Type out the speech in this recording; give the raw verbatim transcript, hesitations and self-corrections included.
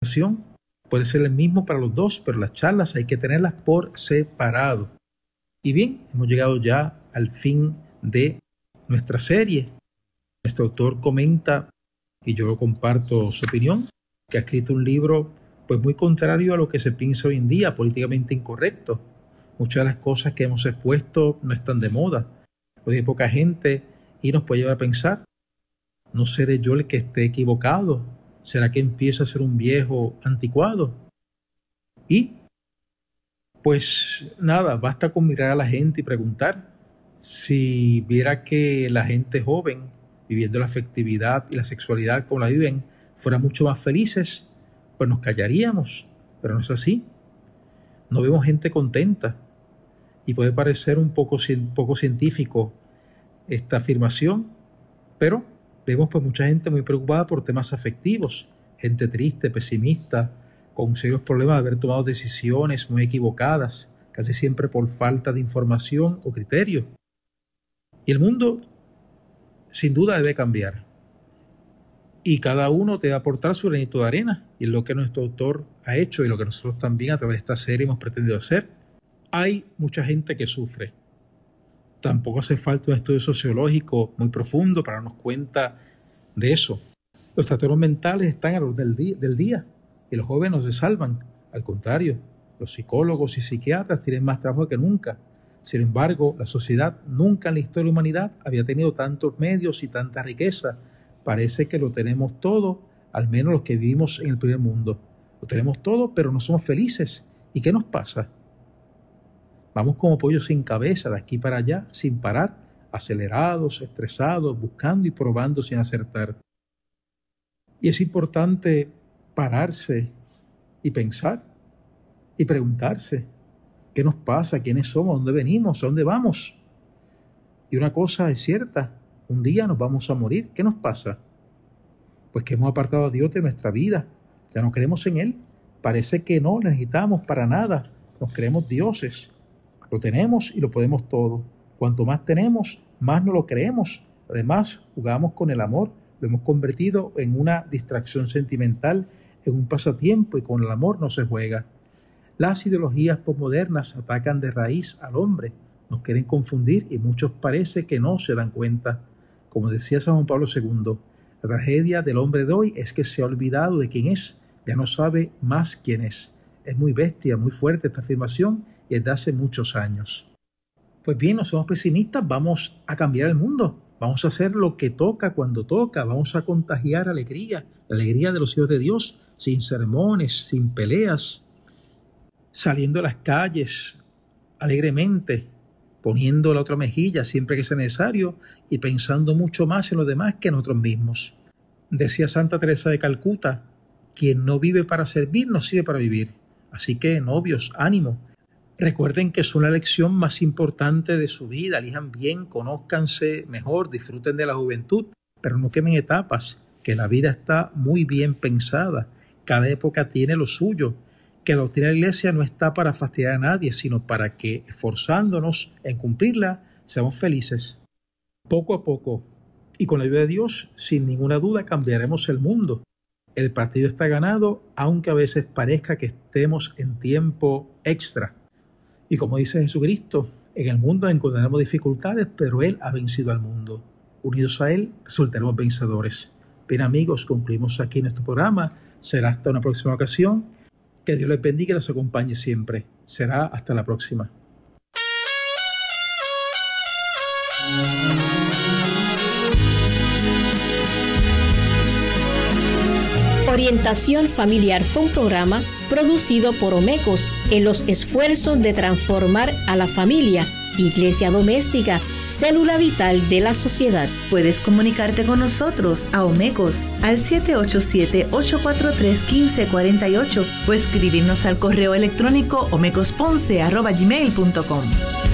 información puede ser el mismo para los dos, pero las charlas hay que tenerlas por separado. Y bien, hemos llegado ya al fin de nuestra serie. Nuestro autor comenta, y yo comparto su opinión, que ha escrito un libro pues muy contrario a lo que se piensa hoy en día, políticamente incorrecto. Muchas de las cosas que hemos expuesto no están de moda. Hoy hay poca gente y nos puede llevar a pensar, ¿no seré yo el que esté equivocado? ¿Será que empiezo a ser un viejo anticuado? Y pues nada, basta con mirar a la gente y preguntar. Si viera que la gente joven, viviendo la afectividad y la sexualidad como la viven, fuera mucho más felices, pues nos callaríamos, pero no es así. No vemos gente contenta y puede parecer un poco, poco científico esta afirmación, pero vemos pues mucha gente muy preocupada por temas afectivos, gente triste, pesimista, con serios problemas de haber tomado decisiones muy equivocadas, casi siempre por falta de información o criterio. Y el mundo sin duda debe cambiar. Y cada uno debe aportar su granito de arena, y es lo que nuestro autor ha hecho y lo que nosotros también a través de esta serie hemos pretendido hacer. Hay mucha gente que sufre. Tampoco hace falta un estudio sociológico muy profundo para darnos cuenta de eso. Los trastornos mentales están a la orden del día y los jóvenes no se salvan. Al contrario, los psicólogos y psiquiatras tienen más trabajo que nunca. Sin embargo, la sociedad nunca en la historia de la humanidad había tenido tantos medios y tanta riqueza. Parece que lo tenemos todo, al menos los que vivimos en el primer mundo. Lo tenemos todo, pero no somos felices. ¿Y qué nos pasa? Vamos como pollos sin cabeza, de aquí para allá, sin parar, acelerados, estresados, buscando y probando sin acertar. Y es importante pararse y pensar y preguntarse, ¿qué nos pasa? ¿Quiénes somos? ¿Dónde venimos? ¿A dónde vamos? Y una cosa es cierta, un día nos vamos a morir. ¿Qué nos pasa? Pues que hemos apartado a Dios de nuestra vida. Ya no creemos en Él. Parece que no le necesitamos para nada. Nos creemos dioses. Lo tenemos y lo podemos todo. Cuanto más tenemos, más no lo creemos. Además, jugamos con el amor. Lo hemos convertido en una distracción sentimental, en un pasatiempo, y con el amor no se juega. Las ideologías posmodernas atacan de raíz al hombre. Nos quieren confundir y muchos parece que no se dan cuenta. Como decía San Juan Pablo segundo, la tragedia del hombre de hoy es que se ha olvidado de quién es, ya no sabe más quién es. Es muy bestia, muy fuerte esta afirmación y es de hace muchos años. Pues bien, no somos pesimistas, vamos a cambiar el mundo, vamos a hacer lo que toca cuando toca, vamos a contagiar alegría, la alegría de los hijos de Dios, sin sermones, sin peleas, saliendo a las calles alegremente, poniendo la otra mejilla siempre que sea necesario y pensando mucho más en los demás que en nosotros mismos. Decía Santa Teresa de Calcuta, quien no vive para servir no sirve para vivir. Así que, novios, ánimo. Recuerden que son la lección más importante de su vida. Elijan bien, conózcanse mejor, disfruten de la juventud, pero no quemen etapas, que la vida está muy bien pensada. Cada época tiene lo suyo. Que la doctrina de la Iglesia no está para fastidiar a nadie, sino para que, esforzándonos en cumplirla, seamos felices. Poco a poco, y con la ayuda de Dios, sin ninguna duda cambiaremos el mundo. El partido está ganado, aunque a veces parezca que estemos en tiempo extra. Y como dice Jesucristo, en el mundo encontraremos dificultades, pero Él ha vencido al mundo. Unidos a Él, resultaremos vencedores. Bien, amigos, concluimos aquí nuestro programa. Será hasta una próxima ocasión. Que Dios les bendiga y los acompañe siempre. Será hasta la próxima. Orientación Familiar fue un programa producido por Omecos en los esfuerzos de transformar a la familia, iglesia doméstica, célula vital de la sociedad. Puedes comunicarte con nosotros a Omecos al siete ocho siete, ocho cuatro tres, uno cinco cuatro ocho o escribirnos al correo electrónico omecosponce arroba gmail punto com.